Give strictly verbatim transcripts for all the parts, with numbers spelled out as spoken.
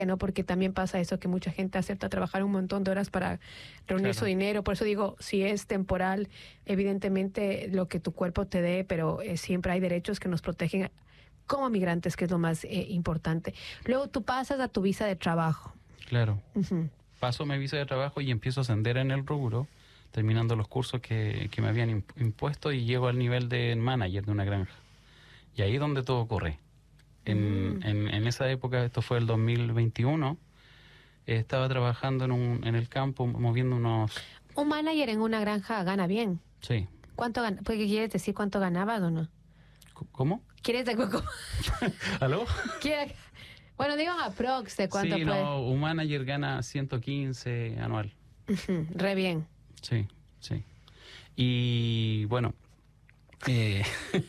¿no? Porque también pasa eso, que mucha gente acepta trabajar un montón de horas para reunir Claro. su dinero. Por eso digo, si es temporal, evidentemente lo que tu cuerpo te dé, pero eh, siempre hay derechos que nos protegen como migrantes, que es lo más eh, importante. Luego tú pasas a tu visa de trabajo. Claro. Ujú. Paso mi visa de trabajo y empiezo a ascender en el rubro, terminando los cursos que, que me habían imp- impuesto y llego al nivel de manager de una granja. Y ahí es donde todo ocurre. En, Mm. en, en esa época, esto fue el dos mil veintiuno, eh, estaba trabajando en, un, en el campo moviendo unos... Un manager en una granja gana bien. Sí. ¿Cuánto gan- pues, ¿Quieres decir cuánto ganabas o no? C- ¿Cómo? ¿Quieres de cómo? ¿Aló? ¿Quieres? Bueno, digo aprox de cuánto Sí, puede. no, un manager gana ciento quince anual. Ujú, re bien. Sí, sí. Y bueno, eh,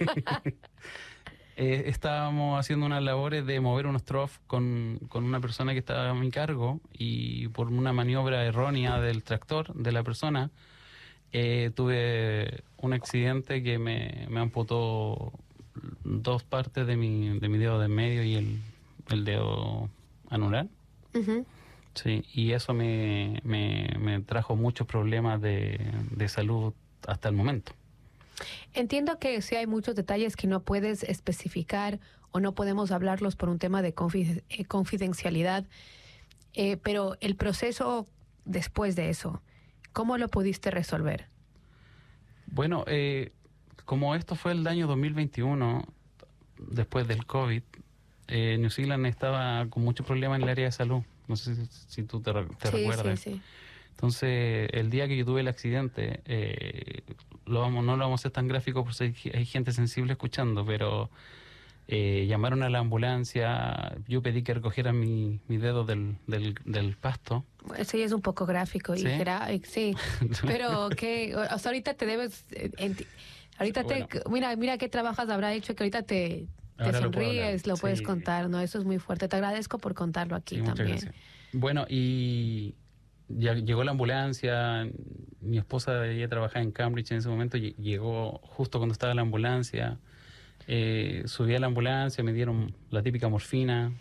eh, estábamos haciendo unas labores de mover unos trough con, con una persona que estaba a mi cargo y por una maniobra errónea del tractor de la persona, eh, tuve un accidente que me, me amputó dos partes de mi, de mi dedo de en medio y el, el dedo anular. Ujú. Sí, y eso me, me, me trajo muchos problemas de, de salud hasta el momento. Entiendo que sí hay muchos detalles que no puedes especificar o no podemos hablarlos por un tema de confi- eh, confidencialidad, eh, pero el proceso después de eso, ¿cómo lo pudiste resolver? Bueno, eh, como esto fue el año dos mil veintiuno, después del COVID, eh, New Zealand estaba con muchos problemas en el área de salud. No sé si, si tú te, re- te Sí, recuerdas. sí, sí. Entonces, el día que yo tuve el accidente, eh, lo vamos, no lo vamos a hacer tan gráfico porque hay, hay gente sensible escuchando, pero eh, llamaron a la ambulancia, yo pedí que recogieran mi, mi dedo del, del, del pasto. Eso ya es un poco gráfico y ¿Sí? gra- eh, sí, pero que o sea, ahorita te debes, eh, enti- ahorita Bueno. te, mira, mira qué trabajos habrá hecho que ahorita te, te Ahora lo puedo hablar. sonríes, lo puedes Sí. contar, ¿no? Eso es muy fuerte. Te agradezco por contarlo aquí Sí, muchas también. gracias. Bueno, y ya llegó la ambulancia, mi esposa, ella trabajaba en Cambridge en ese momento, lle- llegó justo cuando estaba la ambulancia, eh, subí a la ambulancia, me dieron la típica morfina,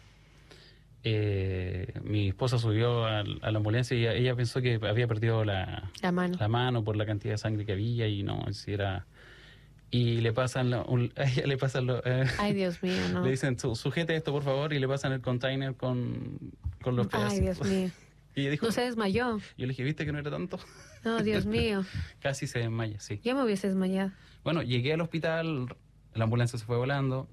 eh, mi esposa subió al- a, la ambulancia y ella, ella pensó que había perdido la, La mano. la mano por la cantidad de sangre que había y no, si era... Y le pasan, lo- un- a ella le pasan, lo- eh, Ay, Dios mío, no. le dicen, "Su- sujete esto por favor", y le pasan el container con, con los pedacitos. Ay, Dios mío. Y ella dijo, No se desmayó. yo le dije, ¿viste que no era tanto? No, Dios mío. Casi se desmaya, sí. Yo me hubiese desmayado. Bueno, llegué al hospital, la ambulancia se fue volando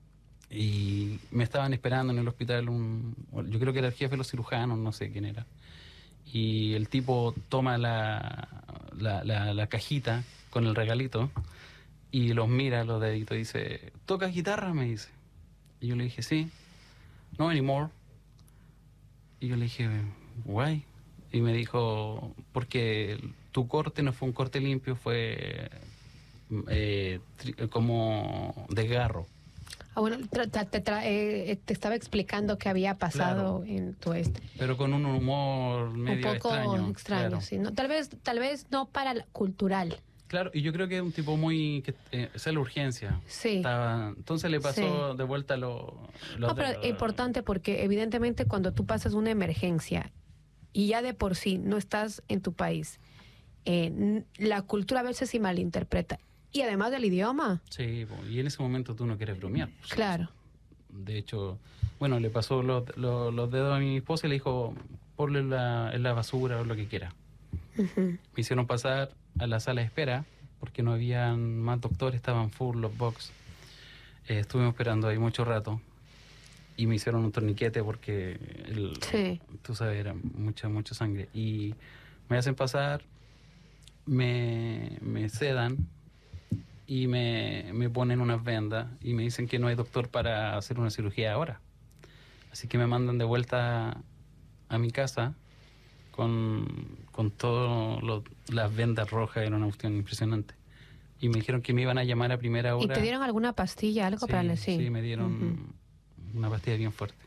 y me estaban esperando en el hospital un... Yo creo que era el jefe de los cirujanos, no sé quién era. Y el tipo toma la, la, la, la cajita con el regalito y los mira los deditos y dice, ¿tocas guitarra? Me dice. Y yo le dije, sí. No anymore. Y yo le dije, why? Y me dijo, porque tu corte no fue un corte limpio, fue eh, tri- como desgarro. Ah, bueno, tra- tra- te, tra- eh, te estaba explicando qué había pasado en tu este. Pero con un humor medio Un poco extraño. extraño, claro. sí. ¿No? Tal vez, tal vez no para la cultural. Claro, y yo creo que es un tipo muy... que eh, esa es la urgencia. Sí. Estaba, entonces le pasó Sí. de vuelta lo... lo No, pero de- es importante porque evidentemente cuando tú pasas una emergencia y ya de por sí no estás en tu país, eh, n- la cultura a veces se malinterpreta. Y además del idioma, Sí, po, y en ese momento tú no quieres bromear. pues. claro. De hecho, bueno, le pasó los, los, los dedos a mi esposa y le dijo, ponle en la, en la basura o lo que quiera. Ujú. Me hicieron pasar a la sala de espera porque no habían más doctores, estaban full los box. Eh, estuvimos esperando ahí mucho rato y me hicieron un torniquete porque el, Sí. tú sabes, era mucha, mucha sangre. Y me hacen pasar, me, me sedan y me, me ponen unas vendas y me dicen que no hay doctor para hacer una cirugía ahora. Así que me mandan de vuelta a mi casa con, con todas las vendas rojas, era una cuestión impresionante. Y me dijeron que me iban a llamar a primera hora. ¿Y te dieron alguna pastilla, algo Sí, para le- sí? sí, me dieron Ujú. una pastilla bien fuerte.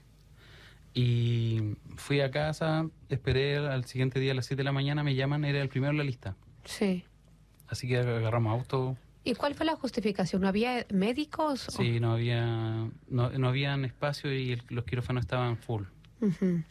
Y fui a casa, esperé al siguiente día a las siete de la mañana, me llaman, era el primero en la lista. Sí. Así que agarramos auto. ¿Y cuál fue la justificación? ¿No había médicos? o- Sí, no había no, no habían espacio y el- los quirófanos estaban full. Ujú.